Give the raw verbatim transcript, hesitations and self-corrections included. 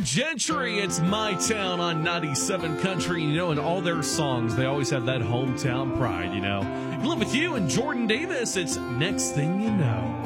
Gentry, it's My Town on ninety-seven Country. You know, in all their songs, they always have that hometown pride, you know. In Love With You and Jordan Davis, it's Next Thing You Know.